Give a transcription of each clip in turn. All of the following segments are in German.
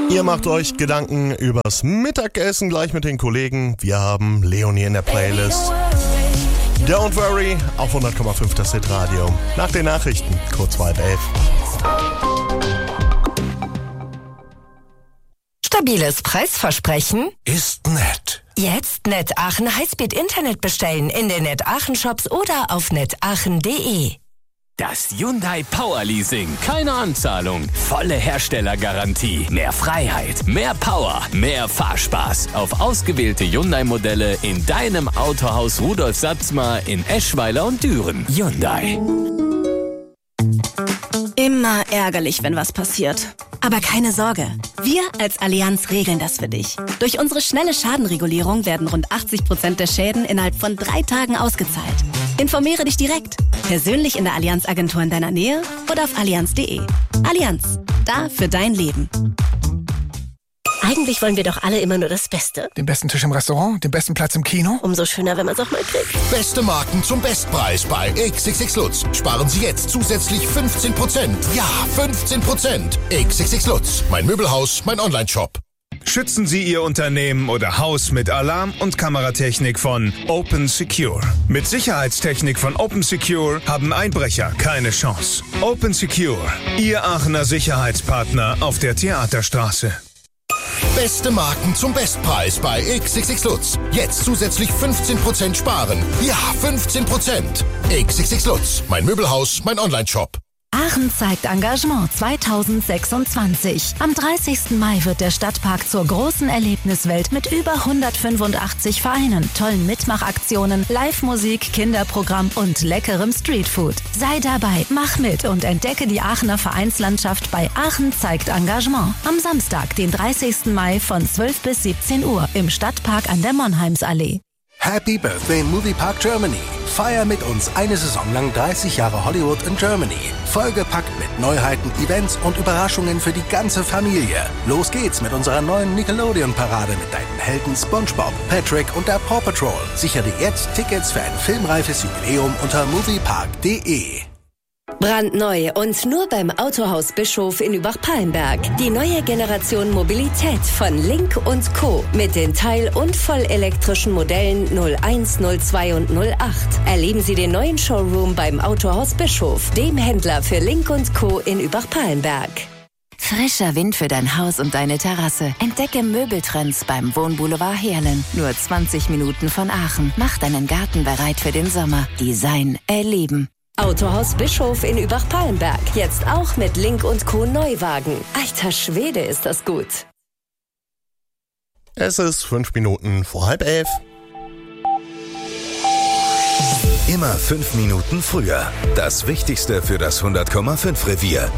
Ihr macht euch Gedanken übers Mittagessen gleich mit den Kollegen. Wir haben Leonie in der Playlist. Don't worry, auf 100,5 das Hitradio. Nach den Nachrichten, kurz vor 10:30. Stabiles Preisversprechen? Ist nett. Jetzt Net Aachen Highspeed Internet bestellen in den Net Aachen Shops oder auf netaachen.de. Das Hyundai Power Leasing. Keine Anzahlung. Volle Herstellergarantie. Mehr Freiheit. Mehr Power. Mehr Fahrspaß. Auf ausgewählte Hyundai-Modelle in deinem Autohaus Rudolf Satzmar in Eschweiler und Düren. Hyundai. Immer ärgerlich, wenn was passiert. Aber keine Sorge. Wir als Allianz regeln das für dich. Durch unsere schnelle Schadenregulierung werden rund 80% der Schäden innerhalb von 3 Tagen ausgezahlt. Informiere dich direkt. Persönlich in der Allianz-Agentur in deiner Nähe oder auf allianz.de. Allianz. Da für dein Leben. Eigentlich wollen wir doch alle immer nur das Beste. Den besten Tisch im Restaurant, den besten Platz im Kino. Umso schöner, wenn man es auch mal kriegt. Beste Marken zum Bestpreis bei XXX Lutz. Sparen Sie jetzt zusätzlich 15%. Ja, 15%. XXX Lutz. Mein Möbelhaus, mein Onlineshop. Schützen Sie Ihr Unternehmen oder Haus mit Alarm- und Kameratechnik von Open Secure. Mit Sicherheitstechnik von Open Secure haben Einbrecher keine Chance. Open Secure, Ihr Aachener Sicherheitspartner auf der Theaterstraße. Beste Marken zum Bestpreis bei XXX Lutz. Jetzt zusätzlich 15% sparen. Ja, 15%. XXX Lutz. Mein Möbelhaus, mein Onlineshop. Aachen zeigt Engagement 2026. Am 30. Mai wird der Stadtpark zur großen Erlebniswelt mit über 185 Vereinen, tollen Mitmachaktionen, Live-Musik, Kinderprogramm und leckerem Streetfood. Sei dabei, mach mit und entdecke die Aachener Vereinslandschaft bei Aachen zeigt Engagement. Am Samstag, den 30. Mai von 12 bis 17 Uhr im Stadtpark an der Monheimsallee. Happy Birthday Moviepark Germany. Feier mit uns eine Saison lang 30 Jahre Hollywood in Germany. Vollgepackt mit Neuheiten, Events und Überraschungen für die ganze Familie. Los geht's mit unserer neuen Nickelodeon-Parade mit deinen Helden SpongeBob, Patrick und der Paw Patrol. Sichere jetzt Tickets für ein filmreifes Jubiläum unter moviepark.de. Brandneu und nur beim Autohaus Bischof in Übach-Palenberg. Die neue Generation Mobilität von Link & Co. mit den teil- und vollelektrischen Modellen 01, 02 und 08. Erleben Sie den neuen Showroom beim Autohaus Bischof, dem Händler für Link & Co. in Übach-Palenberg. Frischer Wind für dein Haus und deine Terrasse. Entdecke Möbeltrends beim Wohnboulevard Heerlen. Nur 20 Minuten von Aachen. Mach deinen Garten bereit für den Sommer. Design erleben. Autohaus Bischof in Übach-Palenberg. Jetzt auch mit Link & Co. Neuwagen. Alter Schwede, ist das gut. Es ist 5 Minuten vor 10:30. Immer 5 Minuten früher. Das Wichtigste für das 100,5 Revier.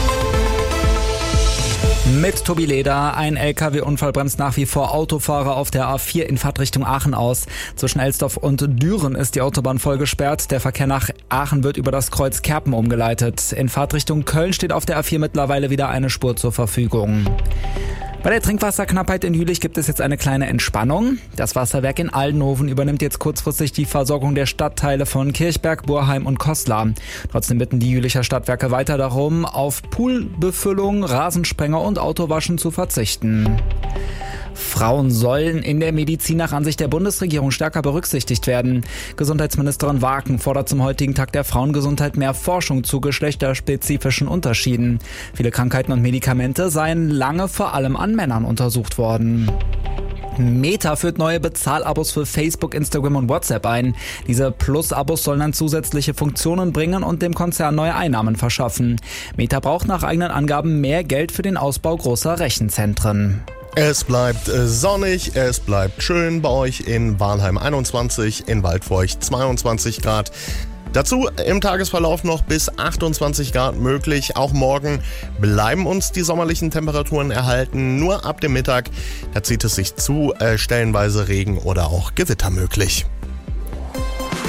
Mit Tobi Leder. Ein LKW-Unfall bremst nach wie vor Autofahrer auf der A4 in Fahrtrichtung Aachen aus. Zwischen Elsdorf und Düren ist die Autobahn voll gesperrt. Der Verkehr nach Aachen wird über das Kreuz Kerpen umgeleitet. In Fahrtrichtung Köln steht auf der A4 mittlerweile wieder eine Spur zur Verfügung. Bei der Trinkwasserknappheit in Jülich gibt es jetzt eine kleine Entspannung. Das Wasserwerk in Aldenhoven übernimmt jetzt kurzfristig die Versorgung der Stadtteile von Kirchberg, Burheim und Kostlar. Trotzdem bitten die Jülicher Stadtwerke weiter darum, auf Poolbefüllung, Rasensprenger und Autowaschen zu verzichten. Frauen sollen in der Medizin nach Ansicht der Bundesregierung stärker berücksichtigt werden. Gesundheitsministerin Waken fordert zum heutigen Tag der Frauengesundheit mehr Forschung zu geschlechterspezifischen Unterschieden. Viele Krankheiten und Medikamente seien lange vor allem an Männern untersucht worden. Meta führt neue Bezahlabos für Facebook, Instagram und WhatsApp ein. Diese Plus-Abos sollen dann zusätzliche Funktionen bringen und dem Konzern neue Einnahmen verschaffen. Meta braucht nach eigenen Angaben mehr Geld für den Ausbau großer Rechenzentren. Es bleibt sonnig, es bleibt schön bei euch in Walheim 21, in Waldfeucht 22 Grad. Dazu im Tagesverlauf noch bis 28 Grad möglich. Auch morgen bleiben uns die sommerlichen Temperaturen erhalten. Nur ab dem Mittag, da zieht es sich zu, stellenweise Regen oder auch Gewitter möglich.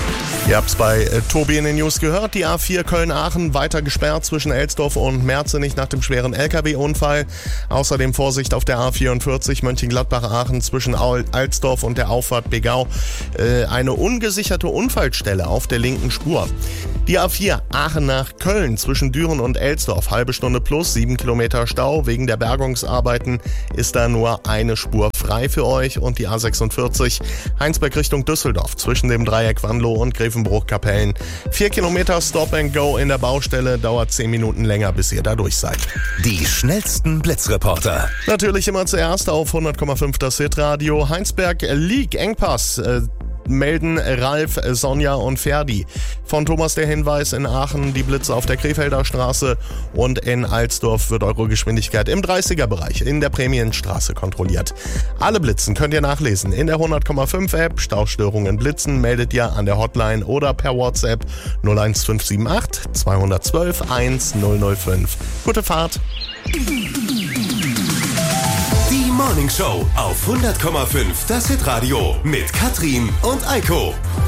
Ihr habt's bei Tobi in den News gehört. Die A4 Köln-Aachen weiter gesperrt zwischen Elsdorf und Merzenich nach dem schweren LKW-Unfall. Außerdem Vorsicht auf der A44 Mönchengladbach-Aachen zwischen Alsdorf und der Auffahrt Begau. Eine ungesicherte Unfallstelle auf der linken Spur. Die A4 Aachen nach Köln zwischen Düren und Elsdorf. Halbe Stunde plus, 7 Kilometer Stau. Wegen der Bergungsarbeiten ist da nur eine Spur frei für euch. Und die A46 Heinsberg Richtung Düsseldorf zwischen dem Dreieck Wanlo und Grevenbruch-Kapellen. 4 Kilometer Stop and Go in der Baustelle, dauert 10 Minuten länger, bis ihr da durch seid. Die schnellsten Blitzreporter. Natürlich immer zuerst auf 100,5 das Hitradio. Heinsberg League Engpass. Melden Ralf, Sonja und Ferdi. Von Thomas der Hinweis: in Aachen die Blitze auf der Krefelder Straße und in Alsdorf wird eure Geschwindigkeit im 30er-Bereich in der Prämienstraße kontrolliert. Alle Blitzen könnt ihr nachlesen in der 100,5 App. Staustörungen blitzen meldet ihr an der Hotline oder per WhatsApp 01578 212 1005. Gute Fahrt! Die Morning Show auf 100,5 das Hitradio mit Katrin und Eiko.